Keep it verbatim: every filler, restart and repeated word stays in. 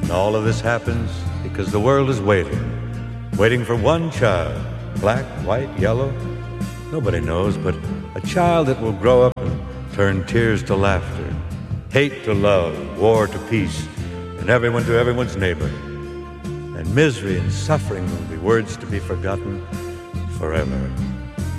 And all of this happens because the world is waiting, waiting for one child, black, white, yellow, nobody knows, but a child that will grow up and turn tears to laughter, hate to love, war to peace, and everyone to everyone's neighbor. And misery and suffering will be words to be forgotten forever.